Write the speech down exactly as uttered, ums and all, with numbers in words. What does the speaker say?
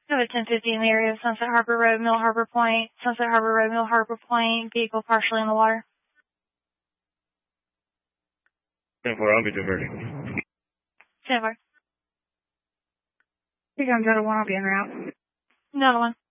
Go to ten fifty in the area of Sunset Harbor Road, Mill Harbor Point. Sunset Harbor Road, Mill Harbor Point. Vehicle partially in the water. ten four, I'll be diverting. ten four. You're going to go to one, I'll be en route. Another one.